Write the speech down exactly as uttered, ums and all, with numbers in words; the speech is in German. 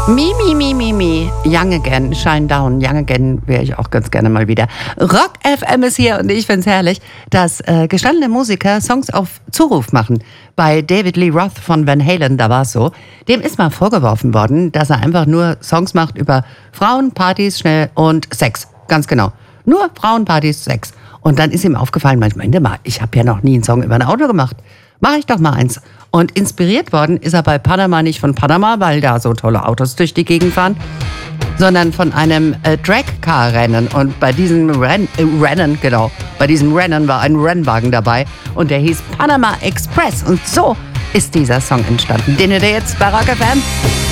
Mi, mi, mi, mi, mi. Young Again, Shine Down. Young Again wäre ich auch ganz gerne mal wieder. Rock F M ist hier und ich find's herrlich, dass äh, gestandene Musiker Songs auf Zuruf machen. Bei David Lee Roth von Van Halen, da war es so, dem ist mal vorgeworfen worden, dass er einfach nur Songs macht über Frauen, Partys, schnell und Sex. Ganz genau. Nur Frauen, Partys, Sex. Und dann ist ihm aufgefallen, manchmal, mal, ich habe ja noch nie einen Song über ein Auto gemacht. Mache ich doch mal eins. Und inspiriert worden ist er bei Panama nicht von Panama, weil da so tolle Autos durch die Gegend fahren, sondern von einem äh, Dragcar-Rennen. Und bei diesem Ren äh, Rennen, genau, bei diesem Rennen war ein Rennwagen dabei und der hieß Panama Express. Und so ist dieser Song entstanden. Den hört ihr jetzt bei Rock F M.